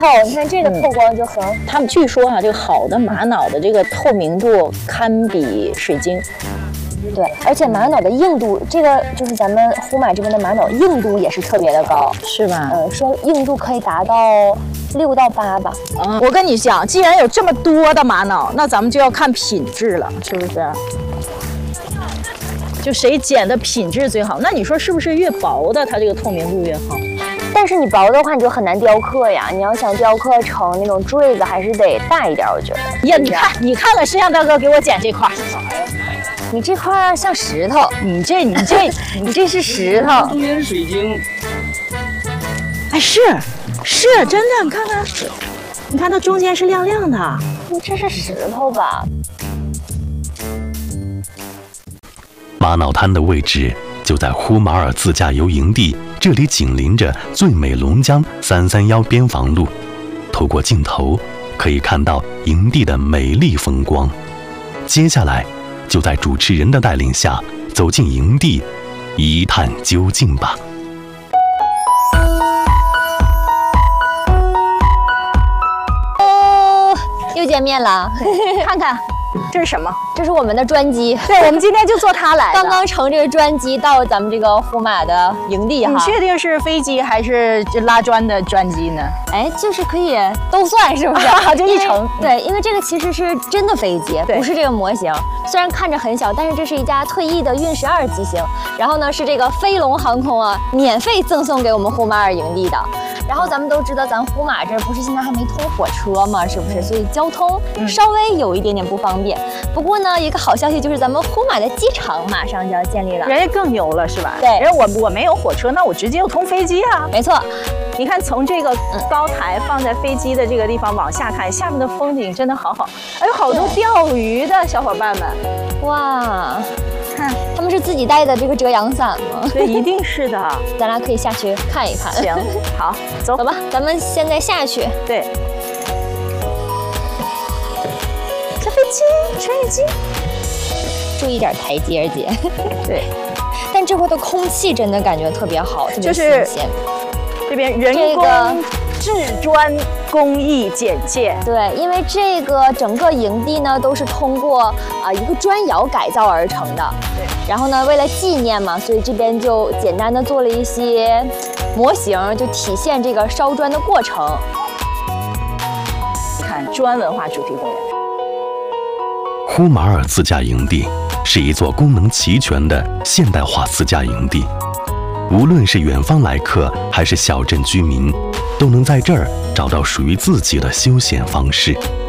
你看这个透光就很。 他们据说啊，这个好的玛瑙的这个透明度堪比水晶。 对，而且玛瑙的硬度，这个就是咱们呼玛这边的玛瑙硬度也是特别的高， 是吧？ 说硬度可以达到6到8吧。 我跟你讲，既然有这么多的玛瑙，那咱们就要看品质了，是不是？就谁剪的品质最好？那你说是不是越薄的它这个透明度越好？ 但是你薄的话，你就很难雕刻呀。你要想雕刻成那种坠子，还是得大一点，我觉得。 呀，你看看摄像大哥给我剪这块。 你这块像石头，你这是石头。 中间是水晶。 哎，是真的，你看它中间是亮亮的。 这是石头吧？ 玛瑙滩的位置就在呼马尔自驾游营地，这里紧邻着最美龙江331边防路，透过镜头可以看到营地的美丽风光。接下来就在主持人的带领下走进营地，一探究竟吧。 哦，又见面了， 看看。这是什么？ 这是我们的专机。 对，我们今天就坐它来的。 刚刚乘这个专机到咱们这个呼玛的营地哈。 你确定是飞机还是拉砖的专机呢？ 哎，就是可以都算，是不是？ 就一程。 对，因为这个其实是真的飞机，不是这个模型。虽然看着很小，但是这是一架退役的运12机型。然后呢，是这个飞龙航空啊，免费赠送给我们呼马尔营地的。然后咱们都知道，咱呼马这不是现在还没通火车嘛，是不是？所以交通稍微有一点点不方便。不过呢，一个好消息就是咱们呼马的机场马上就要建立了。 人家更牛了，是吧？ 对， 人我没有火车，那我直接就通飞机啊。 没错， 你看从这个高台放在飞机的这个地方往下看，下面的风景真的好好。哎，有好多钓鱼的小伙伴们， 哇！看，他们是自己带的这个遮阳伞吗？ 对，一定是的。 咱俩可以下去看一看。 行，好，走吧，咱们现在下去。 对。小飞机，穿越机， 注意点台阶姐。 对。 但这回的空气真的感觉特别好，特别新鲜。 这边人工制砖工艺简介。 对，因为这个整个营地呢都是通过一个砖窑改造而成的。 对。 然后呢，为了纪念嘛，所以这边就简单的做了一些模型，就体现这个烧砖的过程。 你看，砖文化主题公园。 呼马尔自驾营地是一座功能齐全的现代化自驾营地。无论是远方来客还是小镇居民，都能在这儿找到属于自己的休闲方式。